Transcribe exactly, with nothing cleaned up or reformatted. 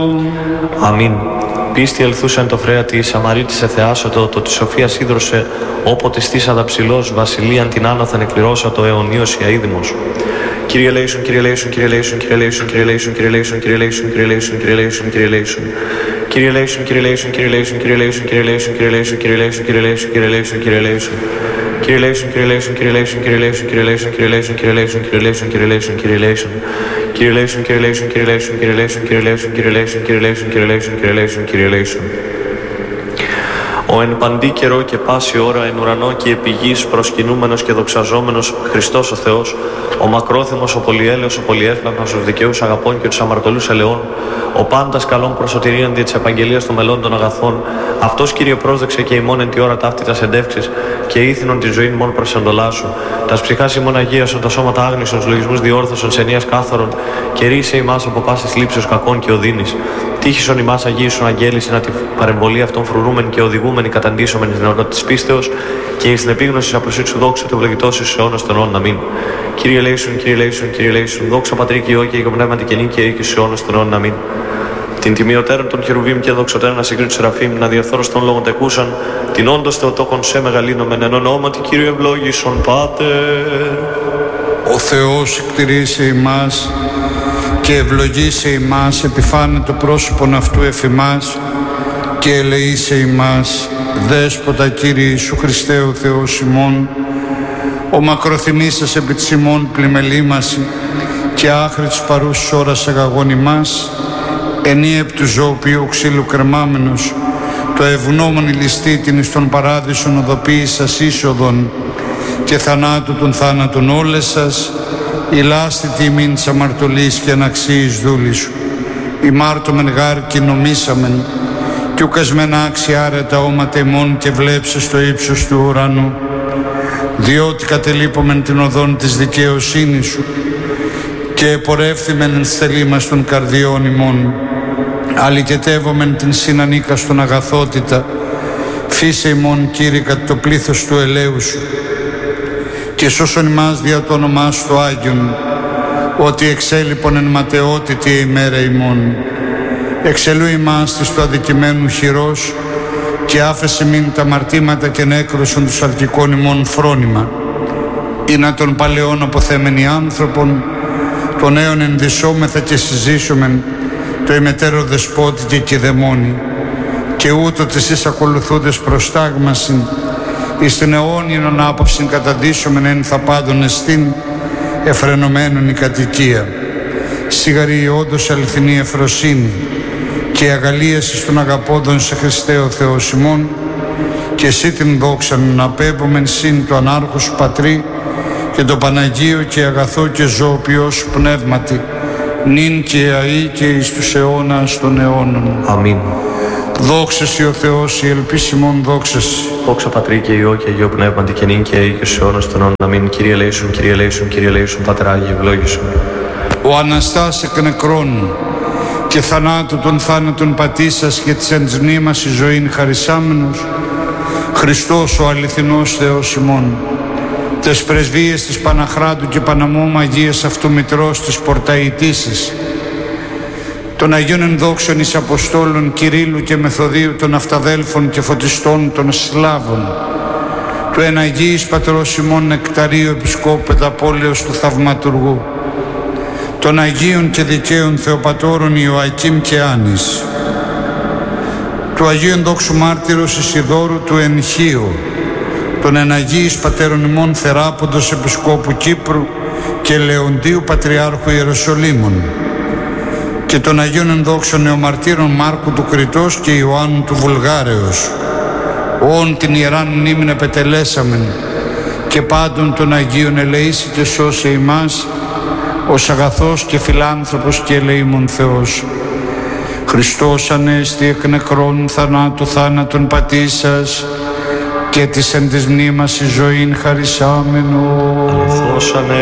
Αμήν. Πίστη ελθούσαν το φρέα τη Σαμαρίτης εθεάσωτο, το τη Σοφίας ίδρωσε, όποτε στήσαντα ψηλός, βασιλείαν την άνωθεν εκπληρώσατο αιωνίος Ιαΐδημος. Κύριε ελέησον, Κύριε ελέησον, Κύριε ελέησον, Κύριε ελέησον, Κύριε ελέησον, Κύριε ελέησον, Κύριε ελέησον, Κύριε ελέησον, Κύριε ελέησον, Κύριε ελέησον. Κύριε ελέησον, Κύριε ελέησον, Κύριε ελέησον, Κύριε ελέησον, Κύριε ελέησον, Κύριε ελέησον, Κύριε ελέησον, Κύριε ελέησον, Κύριε ελέησον, Κύριε ελέησον. Κύριε ελέησον, Κύριε ελέησον, Κύριε ελέησον, Κύριε ελέησον, Κύριε ελέησον, Κύριε ελέησον, Κύριε ελέησον, Κύριε ελέησον, Κύριε ελέησον, Κύριε ελέησον. Κύριε ελέησον, Κύριε ελέησον, Κύριε ελέησον, Κύριε ελέησον, Κύριε ελέησον, Κύριε ελέησον, Κύριε ελέησον, Κύριε ελέησον, Κύριε ελέησον, Κύριε ελέησον. Ο εν παντή καιρό και πάση ώρα εν ουρανό και επί γης προσκυνούμενος και δοξαζόμενος Χριστός ο Θεός, ο μακρόθυμος, ο πολυέλεος, ο πολυέφλαχνος, τους δικαίους αγαπών και τους αμαρτωλούς ελεών, ο πάντας καλών προσωτηρίαν δια της επαγγελίας των μελών των αγαθών, αυτός Κύριε πρόσδεξε και ημών εν τη ώρα ταύτη τας εντεύξεις και ήθινον τη ζωή μόν προς εντολάσου. Τας ψυχάς ημών αγίασον, τα σώματα άγνησον, τους λογισμούς διόρθωσον, σε ενίας κάθαρον και ρίσε ημάς από πάσης λήψεως κακών και οδύνης. Τύχησον ημάς αγίησον αγγέλισιν να τη παρεμβολή αυτών φρουρούμεν και οδηγούμενοι καταντήσομεν στην αιώνα της πίστεως και στην επίγνωση απροσίτ σου δόξα του ευλογητός εις αιώνας των αιώνων. Αμήν. Κύριε ελέησον, Κύριε ελέησον, Κύριε ελέησον, δόξα Πατρί και Υιό και Αγίο Πνεύματι και νύν και οίκη εις αιώνας των αιώνων. Αμήν. Την τιμιωτέρων των χερουβίμ και δοξωτέρων ασυγκρίτου σεραφείμ, να διαφθόρως των λόγων τεκούσαν, την όντως Θεοτόκον σε μεγαλύνομεν εν ονόματι Κύριε ευλόγησον Πάτερ. Ο Θεός εκτηρήσε ημάς και ευλογήσε ημάς, επιφάνε το πρόσωπον αυτού εφ' ημάς και ελεήσε ημάς. Δέσποτα Κύριε Ιησού Χριστέ ο Θεός ημών, ο μακροθυμήσας επί της ημών πλημελήμαση και άχρη της παρούσης ώρας αγαγών ημάς, ενή επ' του ζωοποιού ξύλου κρεμάμενος, το ευγνώμονη ληστή την εις τον παράδεισον οδοποίησας είσοδον και θανάτου των θάνατων όλες σας, η λάστη τιμήν της αμαρτωλής και αναξίης δούλη σου. Ημάρτωμεν γάρ και νομίσαμεν, κι ουκασμεν άξια άρετα όματα ημών και βλέψε στο ύψος του ουρανού, διότι κατελείπομεν την οδόν της δικαιοσύνης σου και επορεύθημεν εν στελή μας των καρδιών ημών. Αλικετεύομεν την συνανίκα στον αγαθότητα, φύσε ημών Κύριε κατ' το πλήθος του ελέου σου και σώσον ημάς δια το όνομά σου το Άγιον, ότι εξέλιπον εν ματαιότητη ημέρα ημών. Εξελού ημάς της του αδικημένου χειρός και άφεσε μην τα μαρτήματα και νέκρωσον τους αρχικών ημών φρόνημα, ή να των παλαιών αποθέμενοι άνθρωπον, των νέων ενδυσόμεθα και συζήσομεν το ημετέρω δεσπότη και κηδεμόνι, και ούτω τις εις ακολουθούντες προστάγμασιν, εις την αιώνιον άποψην καταδύσομεν εν θα πάντων εστίν, εφρενωμένον η κατοικία. Σιγαρή όντως αληθινή ευφροσύνη και η αγαλίαση των αγαπώντων σε Χριστέ ο Θεός ημών, και εσύ την δόξαν να πέμπομεν συν το ανάρχο σου Πατρί και το Παναγίο και αγαθό και ζωοποιό σου πνεύματι, νυν και αεί και εις τους αιώνας των αιώνων. Αμήν. Δόξα σοι ο Θεός, η ελπίς ημών δόξα σοι. Δόξα Πατρί και Υιό και Αγίο Πνεύματι και νυν και αεί και στους αιώνας των αιώνων. Αμήν. Κύριε ελέησον, Κύριε ελέησον, Κύριε ελέησον, Πάτερ Άγιε ευλόγησον. Ο Αναστάς εκ νεκρών και θανάτου των θάνατων πατήσας και της εν της μνήμας η ζωήν χαρισάμενος, Χριστός ο αληθινός Θεός ημών, τες πρεσβείες της Παναχράτου και Παναμόμου Αγίας αυτού Μητρός της Πορταϊτήσης, των Αγίων ενδόξων εις Αποστόλων Κυρίλλου και Μεθοδίου, των Αυταδέλφων και Φωτιστών των Σλάβων, του εν Αγίης Πατρός ημών Νεκταρίου Επισκόπου Πενταπόλεως του Θαυματουργού, των Αγίων και Δικαίων Θεοπατώρων Ιωακήμ και Άνης, του Αγίου Ενδόξου Μάρτυρος Ισιδόρου του Ενχείου, των εν Αγίης Πατέρων ημών Θεράποντος Επισκόπου Κύπρου και Λεοντίου Πατριάρχου Ιεροσολύμων, και των Αγίων Ενδόξων Νεομαρτύρων Μάρκου του Κριτός και Ιωάννου του Βουλγάρεως, όν την ιεράν μνήμην επετελέσαμεν, και πάντων των Αγίων ελεήσει και σώσε ημάς, ως αγαθός και φιλάνθρωπος και ελεήμων Θεός. Χριστός ανέστη εκ νεκρών θανάτου θάνατον πατήσας, και της εν της μνήμας η ζωήν χαρισάμενο.